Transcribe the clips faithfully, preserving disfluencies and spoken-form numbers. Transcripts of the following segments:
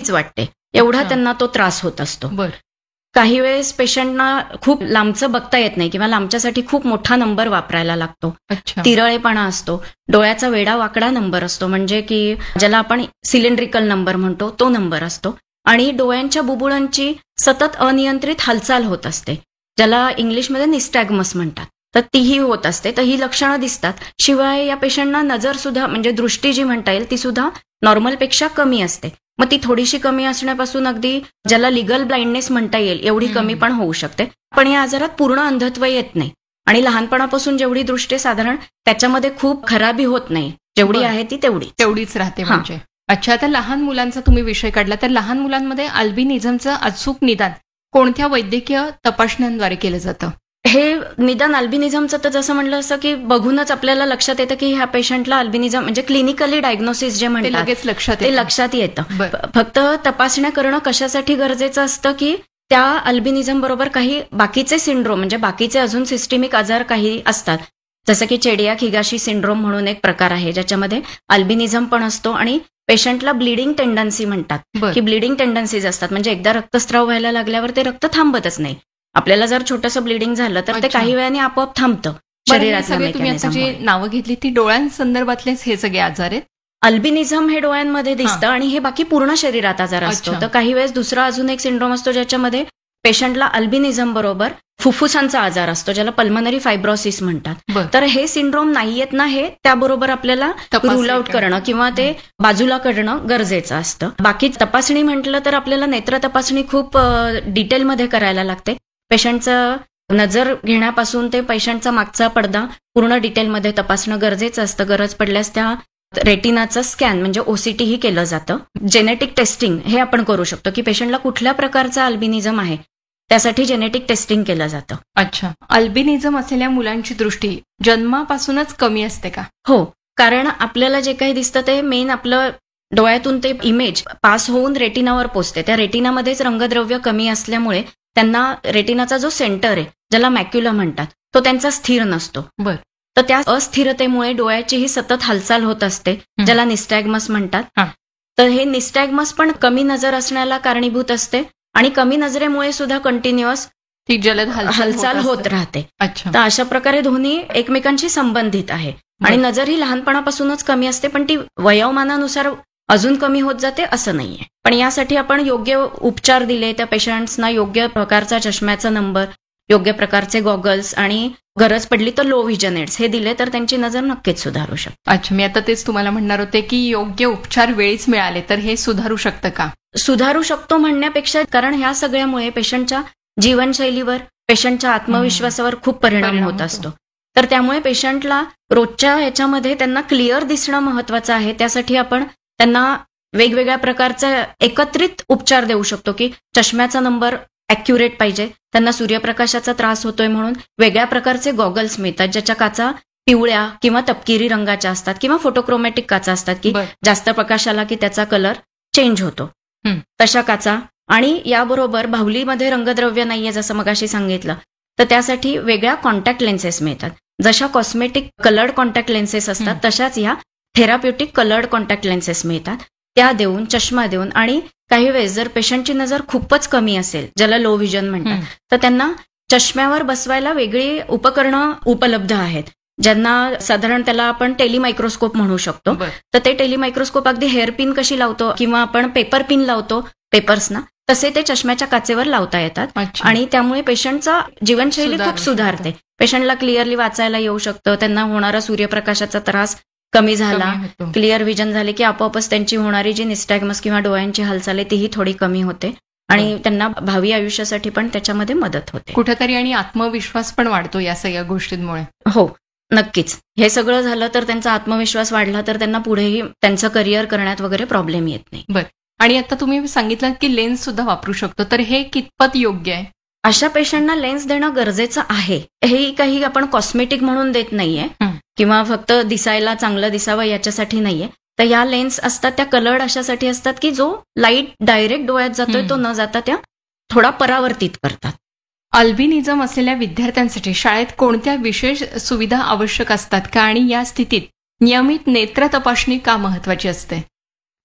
भीतीच वाटते, एवढा अच्छा. त्यांना तो त्रास होत असतो. बर काही वेळेस पेशंटना खूप लांबचं बघता येत नाही किंवा लांबच्यासाठी खूप मोठा नंबर वापरायला लागतो. अच्छा तिरळेपणा असतो, डोळ्याचा वेडा वाकडा नंबर असतो, म्हणजे की ज्याला आपण सिलेंड्रिकल नंबर म्हणतो तो नंबर असतो. आणि डोळ्यांच्या बुबुळांची सतत अनियंत्रित हालचाल होत असते, ज्याला इंग्लिशमध्ये निस्टॅग्मस म्हणतात. तर तीही होत असते. तर ही लक्षणं दिसतात. शिवाय या पेशंटना नजर सुद्धा, म्हणजे दृष्टी जी म्हणता येईल ती सुद्धा नॉर्मलपेक्षा कमी असते. मग ती थोडीशी कमी असण्यापासून अगदी ज्याला लिगल ब्लाइंडनेस म्हणता येईल एवढी कमी पण होऊ शकते. पण या आजारात पूर्ण अंधत्व येत नाही आणि लहानपणापासून जेवढी दृष्टी साधारण त्याच्यामध्ये खूप खराबी होत नाही, जेवढी आहे ती तेवढी तेवढीच राहते म्हणजे. अच्छा, आता लहान मुलांचा तुम्ही विषय काढला, तर लहान मुलांमध्ये अल्बिनिझमचं अचूक निदान कोणत्या वैद्यकीय तपासण्यांद्वारे केलं जातं? हे निदान अल्बिनिझमचं तर जसं म्हणलं असं की बघूनच आपल्याला लक्षात येतं की ह्या पेशंटला अल्बिनिझम, म्हणजे क्लिनिकली डायग्नोसिस जे म्हणतात लगेच लक्षात ते लक्षात येतं. फक्त तपासण्या करणं कशासाठी गरजेचं असतं की त्या अल्बिनिझम बरोबर काही बाकीचे सिंड्रोम, म्हणजे बाकीचे अजून सिस्टेमिक आजार काही असतात, जसं की चेडियाक हिगाशी सिंड्रोम म्हणून एक प्रकार आहे ज्याच्यामध्ये अल्बिनिझम पण असतो आणि पेशंटला ब्लिडिंग टेंडन्सी म्हणतात की ब्लिडिंग टेंडन्सीज असतात, म्हणजे एकदा रक्तस्राव व्हायला लागल्यावर ते रक्त थांबतच नाही. आपल्याला जर छोटंसं ब्लिडिंग झालं तर ते काही वेळाने आपोआप थांबतं शरीरातलं. तुम्ही आता जी नावं घेतली ती डोळ्यांसंदर्भातलेच हे सगळे आजार आहेत. अल्बिनिझम हे डोळ्यांमध्ये दिसतं आणि हे बाकी पूर्ण शरीरात आजार असतो. तर काही वेळेस दुसरा अजून एक सिंड्रोम असतो ज्याच्यामध्ये पेशंटला अल्बिनिझम बरोबर फुफ्फुसांचा आजार असतो, ज्याला पल्मनरी फायब्रोसिस म्हणतात. तर हे सिंड्रोम नाहीयेत ना, हे त्याबरोबर आपल्याला रूल आउट करणं किंवा ते बाजूला करणं गरजेचं असतं. बाकी तपासणी म्हटलं तर आपल्याला नेत्र तपासणी खूप डिटेलमध्ये करायला लागते. पेशंटचं नजर घेण्यापासून ते पेशंटचा मागचा पडदा पूर्ण डिटेलमध्ये तपासणं गरजेचं असतं. गरज पडल्यास त्या रेटिनाचं स्कॅन म्हणजे ओसीटी ही केलं जातं. जेनेटिक टेस्टिंग हे आपण करू शकतो की पेशंटला कुठल्या प्रकारचा अल्बिनिझम आहे त्यासाठी जेनेटिक टेस्टिंग केलं जातं. अच्छा, अल्बिनिझम असलेल्या मुलांची दृष्टी जन्मापासूनच कमी असते का? हो, कारण आपल्याला जे काही दिसतं ते मेन आपलं डोळ्यातून ते इमेज पास होऊन रेटिनावर पोचते. त्या रेटिनामध्येच रंगद्रव्य कमी असल्यामुळे त्यांना रेटिनाचा जो सेंटर आहे ज्याला मॅक्युला म्हणतात तो त्यांचा स्थिर नसतो. बर तर त्या अस्थिरतेमुळे डोळ्याचीही सतत हालचाल होत असते, ज्याला निस्टॅग्मस म्हणतात. तर हे निस्टॅग्मस पण कमी नजर असण्याला कारणीभूत असते आणि कमी नजरेमुळे सुद्धा कंटिन्युअस ती जलद हालचाल होत राहते. अच्छा, तर अशा प्रकारे दोन्ही एकमेकांशी संबंधित आहे. आणि नजर ही लहानपणापासूनच कमी असते, पण ती वयोमानानुसार अजून कमी होत जाते असं नाहीये. पण यासाठी आपण योग्य उपचार दिले, त्या पेशंट्सना योग्य प्रकारचा चष्म्याचा नंबर, योग्य प्रकारचे गॉगल्स आणि गरज पडली तर लो व्हिजन एड्स हे दिले तर त्यांची नजर नक्कीच सुधारू शकते. अच्छा, मी आता तेच तुम्हाला म्हणणार होते की योग्य उपचार वेळीच मिळाले तर हे सुधारू शकतं का? सुधारू शकतो म्हणण्यापेक्षा, कारण ह्या सगळ्यामुळे पेशंटच्या जीवनशैलीवर, पेशंटच्या आत्मविश्वासावर खूप परिणाम होत असतो. तर त्यामुळे पेशंटला रोजच्या ह्याच्यामध्ये त्यांना क्लिअर दिसणं महत्वाचं आहे. त्यासाठी आपण त्यांना वेगवेगळ्या प्रकारचा एकत्रित उपचार देऊ शकतो की चष्म्याचा नंबर ॲक्युरेट पाहिजे, त्यांना सूर्यप्रकाशाचा त्रास होतोय म्हणून वेगळ्या प्रकारचे गॉगल्स मिळतात ज्याच्या काचा पिवळ्या किंवा तपकिरी रंगाच्या असतात किंवा फोटोक्रोमॅटिक काचा असतात की जास्त प्रकाश आला की त्याचा कलर चेंज होतो, तशा काचा. आणि याबरोबर बाहुलीमध्ये रंगद्रव्य नाहीये जसं मगाशी सांगितलं, तर त्यासाठी वेगळ्या कॉन्टॅक्ट लेन्सेस मिळतात. जशा कॉस्मेटिक कलर्ड कॉन्टॅक्ट लेन्सेस असतात तशाच ह्या थेराप्युटिक कलर्ड कॉन्टॅक्ट लेन्सेस मिळतात. त्या देऊन, चष्मा देऊन, आणि काही वेळेस जर पेशंटची नजर खूपच कमी असेल ज्याला लो व्हिजन म्हणतात तर त्यांना चष्म्यावर बसवायला वेगळी उपकरणं उपलब्ध आहेत, ज्यांना साधारण त्याला आपण टेलिमायक्रोस्कोप म्हणू शकतो. तर ते टेलिमायक्रोस्कोप अगदी हेअर पिन कशी लावतो किंवा आपण पेपर पिन लावतो पेपर्सना, तसे ते चष्म्याच्या काचेवर लावता येतात. आणि त्यामुळे पेशंटचा जीवनशैली खूप सुधारते. पेशंटला क्लिअरली वाचायला येऊ शकतं, त्यांना होणारा सूर्यप्रकाशाचा त्रास कमी झाला, क्लिअर व्हिजन झाले की आपोआपच त्यांची होणारी जी निस्टॅग्मस किंवा डोळ्यांची हालचाल आहे तीही थोडी कमी होते आणि त्यांना भावी आयुष्यासाठी पण त्याच्यामध्ये मदत होते कुठेतरी. आणि आत्मविश्वास पण वाढतो या सगळ्या गोष्टींमुळे. हो, नक्कीच. हे सगळं झालं तर त्यांचा आत्मविश्वास वाढला तर त्यांना पुढेही त्यांचं करिअर करण्यात वगैरे प्रॉब्लेम येत नाही. बरं, आणि आता तुम्ही सांगितलं की लेन्स सुद्धा वापरू शकतो, तर हे कितपत योग्य आहे? अशा पेशंटना लेन्स देणं गरजेचं आहे. हे काही आपण कॉस्मेटिक म्हणून देत नाहीये किंवा फक्त दिसायला चांगलं दिसावं याच्यासाठी नाहीये. तर या लेन्स असतात त्या कलर्ड अशासाठी असतात की जो लाईट डायरेक्ट डोळ्यात जातोय तो न जाता त्या थोडा परावर्तित करतात. अल्बिनिझम असलेल्या विद्यार्थ्यांसाठी शाळेत कोणत्या विशेष सुविधा आवश्यक असतात का, आणि या स्थितीत नियमित नेत्र तपासणी का महत्वाची असते?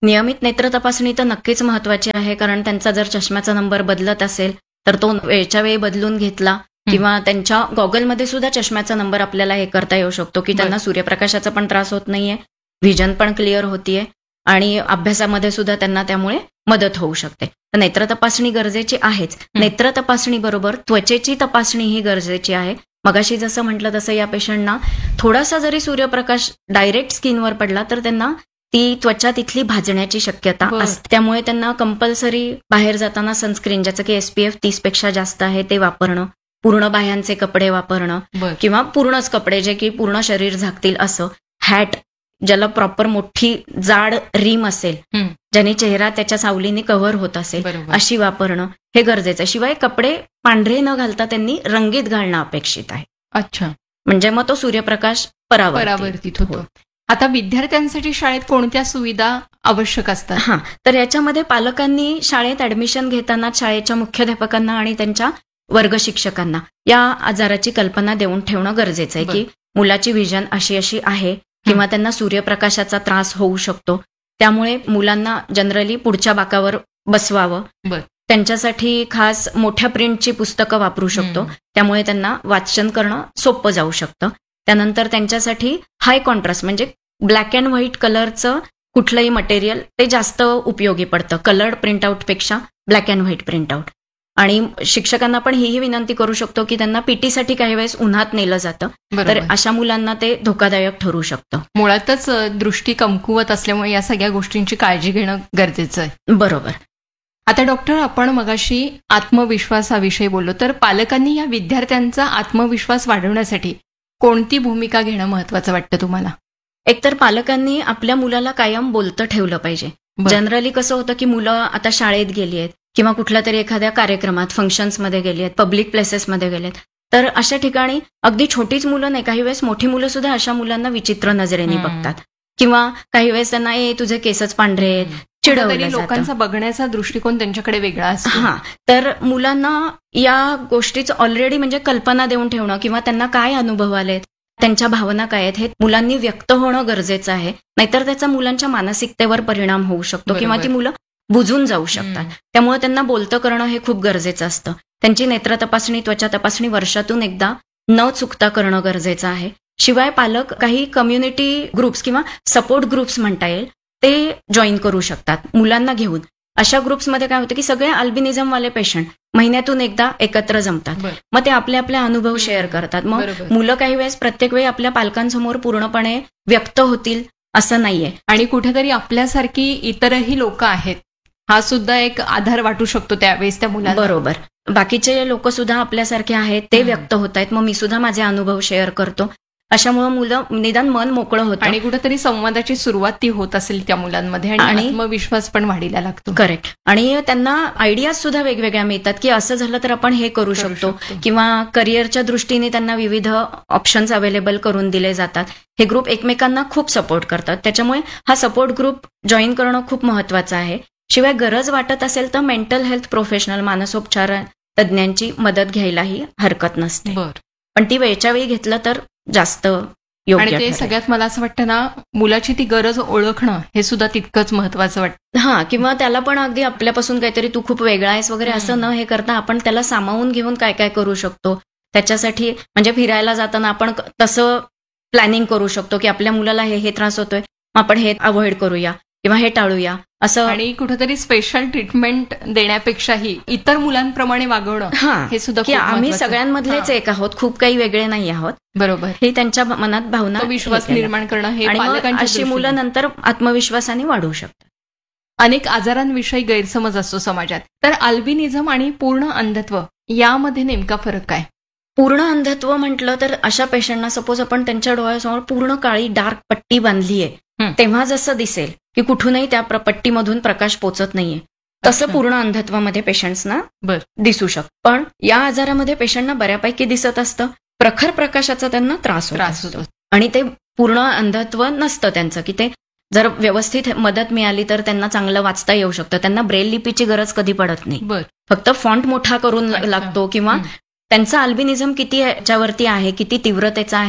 नियमित नेत्र तपासणी तर नक्कीच महत्वाची आहे, कारण त्यांचा जर चष्म्याचा नंबर बदलत असेल तर तो वेळच्या वेळी बदलून घेतला, किंवा त्यांच्या गॉगलमध्ये सुद्धा चष्म्याचा नंबर आपल्याला हे करता येऊ शकतो की त्यांना सूर्यप्रकाशाचा पण त्रास होत नाहीये, व्हिजन पण क्लिअर होतीये आणि अभ्यासामध्ये सुद्धा त्यांना त्यामुळे मदत होऊ शकते. तर नेत्र तपासणी गरजेची आहेच. नेत्र तपासणी बरोबर त्वचेची तपासणी ही गरजेची आहे. मगाशी जसं म्हटलं तसं या पेशंटना थोडासा जरी सूर्यप्रकाश डायरेक्ट स्किनवर पडला तर त्यांना ती त्वचा तिथली भाजण्याची शक्यता असते. त्यामुळे त्यांना कंपल्सरी बाहेर जाताना सनस्क्रीन, ज्याचं की एसपीएफ तीस पेक्षा जास्त आहे, ते वापरणं, पूर्ण बाह्यांचे कपडे वापरणं किंवा पूर्णच कपडे जे की पूर्ण शरीर झाकतील असं, हॅट ज्याला प्रॉपर मोठी जाड रीम असेल, ज्याने चेहरा त्याच्या सावलीने कव्हर होत असेल, अशी वापरणं हे गरजेचं आहे. शिवाय कपडे पांढरे न घालता त्यांनी रंगीत घालणं अपेक्षित आहे. अच्छा, म्हणजे मग तो सूर्यप्रकाश परावर्तित होतो. आता विद्यार्थ्यांसाठी शाळेत कोणत्या सुविधा आवश्यक असतात? हा, तर याच्यामध्ये पालकांनी शाळेत ऍडमिशन घेताना शाळेच्या मुख्याध्यापकांना आणि त्यांच्या वर्ग शिक्षकांना या आजाराची कल्पना देऊन ठेवणं गरजेचं आहे की मुलाची व्हिजन अशी अशी आहे किंवा त्यांना सूर्यप्रकाशाचा त्रास होऊ शकतो, त्यामुळे मुलांना जनरली पुढच्या बाकावर बसवावं. त्यांच्यासाठी खास मोठ्या प्रिंटची पुस्तकं वापरू शकतो, त्यामुळे त्यांना वाचन करणं सोपं जाऊ शकतं. त्यानंतर त्यांच्यासाठी हाय कॉन्ट्रास्ट म्हणजे ब्लॅक अँड व्हाईट कलरचं कुठलंही मटेरियल ते जास्त उपयोगी पडतं, कलर्ड प्रिंटआउट पेक्षा ब्लॅक अँड व्हाईट प्रिंटआउट. आणि शिक्षकांना पण हीही विनंती करू शकतो की त्यांना पीटीसाठी काही वेळेस उन्हात नेलं जातं, तर अशा मुलांना ते धोकादायक ठरू शकतं. मुळातच दृष्टी कमकुवत असल्यामुळे या सगळ्या गोष्टींची काळजी घेणं गरजेचं आहे. बरोबर. आता डॉक्टर, आपण मगाशी आत्मविश्वासाविषयी बोललो, तर पालकांनी या विद्यार्थ्यांचा आत्मविश्वास वाढवण्यासाठी कोणती भूमिका घेणं महत्वाचं वाटतं तुम्हाला? एकतर पालकांनी आपल्या मुलाला कायम बोलतं ठेवलं पाहिजे. जनरली कसं होतं की मुलं आता शाळेत गेली आहेत किंवा कुठल्या तरी एखाद्या कार्यक्रमात, फंक्शन्समध्ये गेली आहेत, पब्लिक प्लेसेसमध्ये गेलेत, तर अशा ठिकाणी अगदी छोटीच मुलं नाही, काही वेळेस मोठी मुलं सुद्धा अशा मुलांना विचित्र नजरेने बघतात किंवा काही वेळेस त्यांना ए तुझे केसच पांढरे आहेत, चिडवलं जातं. लोकांचा बघण्याचा दृष्टिकोन त्यांच्याकडे वेगळा असतो. हा, तर मुलांना या गोष्टीचं ऑलरेडी म्हणजे कल्पना देऊन ठेवणं किंवा त्यांना काय अनुभव आलेत, त्यांच्या भावना काय आहेत हे मुलांनी व्यक्त होणं गरजेचं आहे. नाहीतर त्याचा मुलांच्या मानसिकतेवर परिणाम होऊ शकतो किंवा ती मुलं बुजून जाऊ शकतात. त्यामुळे त्यांना बोलतं करणं हे खूप गरजेचं असतं. त्यांची नेत्र तपासणी, त्वचा तपासणी वर्षातून एकदा न चुकता करणं गरजेचं आहे. शिवाय पालक काही कम्युनिटी ग्रुप्स किंवा सपोर्ट ग्रुप्स म्हणता येईल ते जॉईन करू शकतात मुलांना घेऊन. अशा ग्रुप्समध्ये काय होतं की सगळे अल्बिनिझमवाले पेशंट महिन्यातून एकदा एकत्र जमतात, मग ते आपले आपले अनुभव शेअर करतात. मग मुलं काही वेळेस प्रत्येक वेळी आपल्या पालकांसमोर पूर्णपणे व्यक्त होतील असं नाहीये, आणि कुठेतरी आपल्यासारखी इतरही लोक आहेत हा सुद्धा एक आधार वाटू शकतो त्यावेळेस त्या मुलांना. बरोबर, बाकीचे लोक सुद्धा आपल्यासारखे आहेत, ते व्यक्त होत आहेत, मग मी सुद्धा माझे अनुभव शेअर करतो. अशामुळे मुलं निदान मन मोकळं होतं आणि कुठेतरी संवादाची सुरुवात ती होत असेल त्या मुलांमध्ये आणि आत्मविश्वास पण वाढीला लागतो. करेक्ट. आणि त्यांना आयडियाज सुद्धा वेगवेगळ्या मिळतात की असं झालं तर आपण हे करू शकतो किंवा करिअरच्या दृष्टीने त्यांना विविध ऑप्शन्स अवेलेबल करून दिले जातात. हे ग्रुप एकमेकांना खूप सपोर्ट करतात, त्याच्यामुळे हा सपोर्ट ग्रुप जॉईन करणं खूप महत्वाचं आहे. शिवाय गरज वाटत असेल तर मेंटल हेल्थ प्रोफेशनल, मानसोपचार तज्ज्ञांची मदत घ्यायलाही हरकत नसते, पण ती वेळच्या वेळी घेतलं तर जास्त योग्य. आणि ते सगळ्यात मला असं वाटतं ना, मुलाची ती गरज ओळखणं हे सुद्धा तितकंच महत्वाचं वाटतं. हा, किंवा त्याला पण अगदी आपल्यापासून काहीतरी तू खूप वेगळा आहेस वगैरे असं न हे करता आपण त्याला सामावून घेऊन काय काय करू शकतो त्याच्यासाठी. म्हणजे फिरायला जाताना आपण तसं प्लॅनिंग करू शकतो की आपल्या मुलाला हे हे त्रास होतोय, आपण हे अवॉइड करूया किंवा हे टाळूया असं. आणि कुठेतरी स्पेशल ट्रीटमेंट देण्यापेक्षाही इतर मुलांप्रमाणे वागवणं हे सुद्धा की आम्ही सगळ्यांमधलेच एक आहोत, खूप काही वेगळे नाही आहोत. बरोबर, हे त्यांच्या मनात भावना, विश्वास निर्माण करणं हे अशी मुलं नंतर आत्मविश्वासाने वाढू शकतात. अनेक आजारांविषयी गैरसमज असतो समाजात, तर अल्बिनिझम आणि पूर्ण अंधत्व यामध्ये नेमका फरक काय? पूर्ण अंधत्व म्हटलं तर अशा पेशंटना सपोज आपण त्यांच्या डोळ्यासमोर पूर्ण काळी डार्क पट्टी बांधलीये, तेव्हा जसं दिसेल की कुठूनही त्या पट्टीमधून प्रकाश पोचत नाहीये, तसं पूर्ण अंधत्वामध्ये पेशंट्सना दिसू शकतं. पण या आजारामध्ये पेशंटना बऱ्यापैकी दिसत असतं, प्रखर प्रकाशाचा त्यांना त्रास होतो आणि ते पूर्ण अंधत्व नसतं त्यांचं, की ते जर व्यवस्थित मदत मिळाली तर त्यांना चांगलं वाचता येऊ शकतं. त्यांना ब्रेल लिपीची गरज कधी पडत नाही, फक्त फॉन्ट मोठा करून लागतो किंवा त्यांचा अल्बिनिझम किती याच्यावरती आहे, किती तीव्रतेचा आहे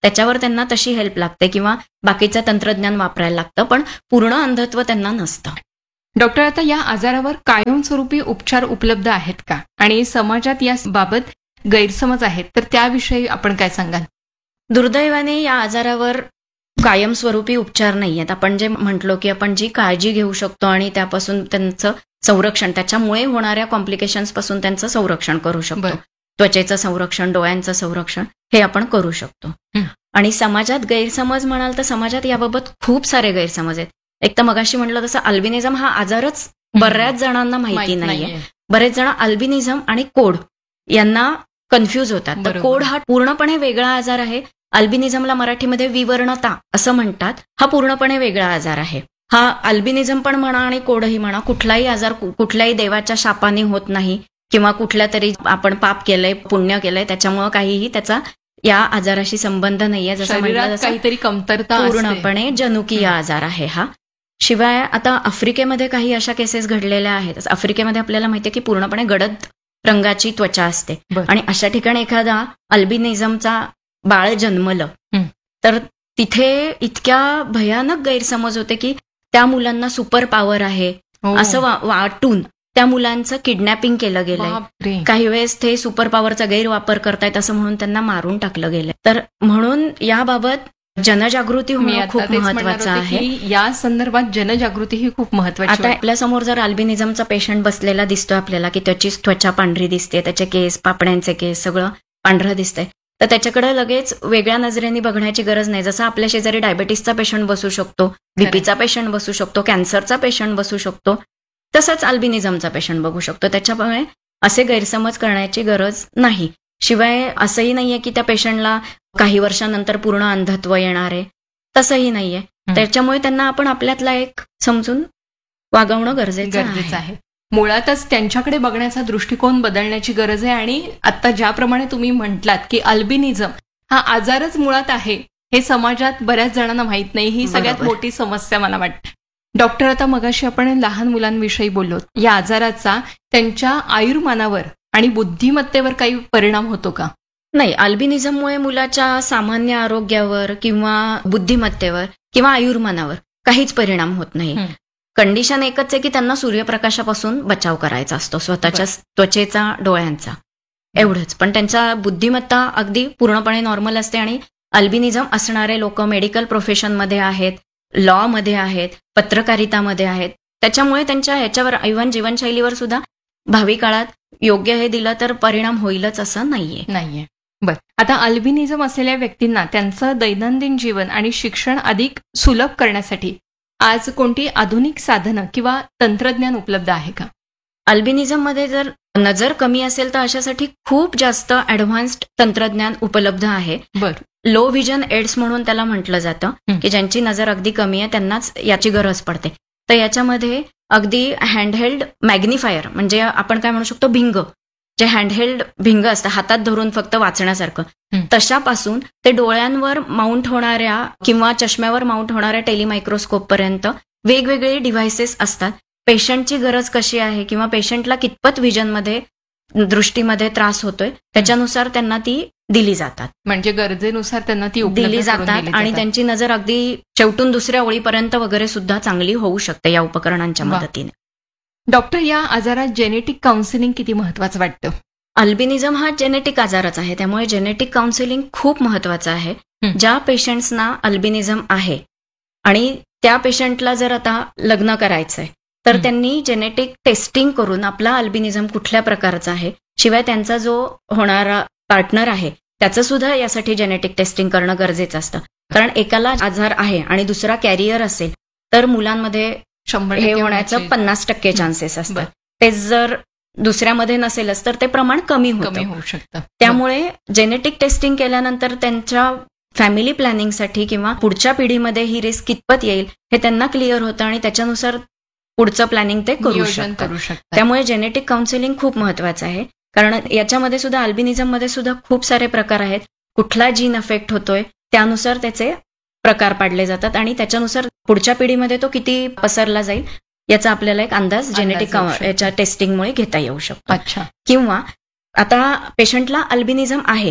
त्याच्यावर त्यांना तशी हेल्प लागते किंवा बाकीचं तंत्रज्ञान वापरायला लागतं, पण पूर्ण अंधत्व त्यांना नसतं. डॉक्टर, आता या आजारावर कायमस्वरूपी उपचार उपलब्ध आहेत का? आणि समाजात या बाबत गैरसमज आहेत तर त्याविषयी आपण काय सांगाल? दुर्दैवाने या आजारावर कायमस्वरूपी उपचार नाही आहेत. आपण जे म्हटलो की आपण जी काळजी घेऊ शकतो आणि त्यापासून त्यांचं संरक्षण, त्याच्यामुळे होणाऱ्या कॉम्प्लिकेशन्स पासून त्यांचं संरक्षण करू शकतो. त्वचेचं संरक्षण, डोळ्यांचं संरक्षण हे आपण करू शकतो. आणि समाजात गैरसमज म्हणाल तर समाजात याबाबत खूप सारे गैरसमज आहेत. एक तर मगाशी म्हटलं तसं अल्बिनिझम हा आजारच बऱ्याच जणांना माहिती नाहीये. बरेच जण अल्बिनिझम आणि कोड यांना कन्फ्यूज होतात. तर कोड हा पूर्णपणे वेगळा आजार आहे. अल्बिनिझमला मराठीमध्ये विवर्णता असं म्हणतात. हा पूर्णपणे वेगळा आजार आहे. हा अल्बिनिझम पण म्हणा आणि कोडही म्हणा, कुठलाही आजार कुठल्याही देवाच्या शापाने होत नाही किंवा कुठल्या तरी आपण पाप केलंय, पुण्य केलंय त्याच्यामुळे काहीही त्याचा या आजाराशी संबंध नाहीये. जसं म्हटलं तसं काहीतरी कमतरता पूर्णपणे जनुकीय आजार आहे हा. शिवाय आता आफ्रिकेमध्ये काही अशा केसेस घडलेल्या आहेत. आफ्रिकेमध्ये आपल्याला माहितीये की पूर्णपणे गडद रंगाची त्वचा असते आणि अशा ठिकाणी एखादा अल्बिनिझमचा बाळ जन्मलं तर तिथे इतक्या भयानक गैरसमज होते की त्या मुलांना सुपर पॉवर आहे असं वाटून त्या मुलांचं किडनॅपिंग केलं गेलंय. काही वेळेस ते सुपर पॉवरचा गैरवापर करतायत असं म्हणून त्यांना मारून टाकलं गेलंय. तर म्हणून याबाबत जनजागृती होणं खूप महत्वाचं आहे. या संदर्भात जनजागृती ही खूप महत्वाची. आता आपल्या समोर जर अल्बिनिझमचा पेशंट बसलेला दिसतो आपल्याला की त्याची त्वचा पांढरी दिसते, त्याचे केस, पापण्यांचे केस सगळं पांढरं दिसतंय, तर त्याच्याकडे लगेच वेगळ्या नजरेने बघण्याची गरज नाही. जसं आपल्या शेजारी डायबेटीसचा पेशंट बसू शकतो, बीपीचा पेशंट बसू शकतो, कॅन्सरचा पेशंट बसू शकतो, तसंच अल्बिनिझमचा पेशंट बघू शकतो. त्याच्यामुळे असे गैरसमज करण्याची गरज नाही. शिवाय असंही नाहीये की त्या पेशंटला काही वर्षानंतर पूर्ण अंधत्व येणार आहे, तसंही नाहीये. त्याच्यामुळे त्यांना आपण आपल्यातला एक समजून वागवणं गरजेचं आहे. मुळातच त्यांच्याकडे बघण्याचा दृष्टिकोन बदलण्याची गरज आहे. आणि आता ज्याप्रमाणे तुम्ही म्हटलात की अल्बिनिझम हा आजारच मुळात आहे हे समाजात बऱ्याच जणांना माहित नाही, ही सगळ्यात मोठी समस्या मला वाटते. डॉक्टर, आता मगाशी आपण लहान मुलांविषयी बोललो, या आजाराचा त्यांच्या आयुर्मानावर आणि बुद्धिमत्तेवर काही परिणाम होतो का? नाही, अल्बिनिझममुळे मुलाच्या सामान्य आरोग्यावर किंवा बुद्धिमत्तेवर किंवा आयुर्मानावर काहीच परिणाम होत नाही. कंडिशन एकच आहे की त्यांना सूर्यप्रकाशापासून बचाव करायचा असतो, स्वतःच्या त्वचेचा, डोळ्यांचा, एवढंच. पण त्यांचा बुद्धिमत्ता अगदी पूर्णपणे नॉर्मल असते. आणि अल्बिनिझम असणारे लोक मेडिकल प्रोफेशनमध्ये आहेत, लॉ मध्ये आहेत, पत्रकारितामध्ये आहेत. त्याच्यामुळे त्यांच्या ह्याच्यावर इव्हन जीवनशैलीवर सुद्धा भावी काळात योग्य हे दिलं तर परिणाम होईलच असं नाहीये नाहीये बर. आता अल्बिनिझम असलेल्या व्यक्तींना त्यांचं दैनंदिन जीवन आणि शिक्षण अधिक सुलभ करण्यासाठी आज कोणती आधुनिक साधनं किंवा तंत्रज्ञान उपलब्ध आहे का? अल्बिनिझममध्ये जर नजर कमी असेल तर अशासाठी खूप जास्त ऍडव्हान्स्ड तंत्रज्ञान उपलब्ध आहे. लो व्हिजन एड्स म्हणून त्याला म्हटलं जातं की ज्यांची नजर अगदी कमी आहे त्यांनाच याची गरज पडते. तर याच्यामध्ये अगदी हँडहेल्ड मॅग्निफायर म्हणजे आपण काय म्हणू शकतो भिंग, जे हँडहेल्ड भिंग असतं हातात धरून फक्त वाचण्यासारखं, तशापासून ते डोळ्यांवर माउंट होणाऱ्या किंवा चष्म्यावर माउंट होणाऱ्या टेलिमायक्रोस्कोप पर्यंत वेगवेगळे डिव्हायसेस असतात. पेशंटची गरज कशी आहे किंवा पेशंटला कितपत व्हिजनमध्ये दृष्टीमध्ये त्रास होतोय त्याच्यानुसार त्यांना ती दिली जातात. म्हणजे गरजेनुसार त्यांना ती दिली जातात आणि त्यांची नजर अगदी शेवटून दुसऱ्या ओळीपर्यंत वगैरे सुद्धा चांगली होऊ शकते या उपकरणांच्या मदतीने. डॉक्टर, या आजारात जेनेटिक काउन्सिलिंग किती महत्वाचं वाटतं? अल्बिनिझम हा जेनेटिक आजारच आहे, त्यामुळे जेनेटिक काउन्सिलिंग खूप महत्वाचं आहे. ज्या पेशंट्सना अल्बिनिझम आहे आणि त्या पेशंटला जर आता लग्न करायचंय तर त्यांनी जेनेटिक टेस्टिंग करून आपला अल्बिनिझम कुठल्या प्रकारचा आहे, शिवाय त्यांचा जो होणारा पार्टनर आहे त्याचं सुद्धा यासाठी जेनेटिक टेस्टिंग करणं गरजेचं असतं. कारण एकाला आजार आहे आणि दुसरा कॅरियर असेल तर मुलांमध्ये हे होण्याचं पन्नास टक्के चान्सेस असतात. ते जर दुसऱ्यामध्ये नसेलच तर ते प्रमाण कमी होऊ शकतं. त्यामुळे जेनेटिक टेस्टिंग केल्यानंतर त्यांच्या फॅमिली प्लॅनिंगसाठी किंवा पुढच्या पिढीमध्ये ही रिस्क कितपत येईल हे त्यांना क्लिअर होतं आणि त्याच्यानुसार पुढचं प्लॅनिंग ते करू शकतात. त्यामुळे जेनेटिक काउन्सिलिंग खूप महत्वाचं आहे. कारण याच्यामध्ये सुद्धा अल्बिनिझम मध्ये सुद्धा खूप सारे प्रकार आहेत. कुठला जीन अफेक्ट होतोय त्यानुसार त्याचे प्रकार पाडले जातात आणि त्याच्यानुसार पुढच्या पिढीमध्ये तो किती पसरला जाईल याचा आपल्याला एक अंदाज जेनेटिक याच्या टेस्टिंगमुळे घेता येऊ शकतो. अच्छा. किंवा आता पेशंटला अल्बिनिझम आहे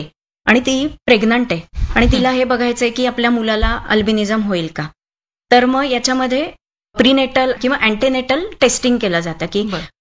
आणि ती प्रेग्नंट आहे आणि तिला हे बघायचंय की आपल्या मुलाला अल्बिनिझम होईल का, तर मग याच्यामध्ये प्रीनेटल किंवा अँटीनेटल टेस्टिंग केलं जातं की बरं.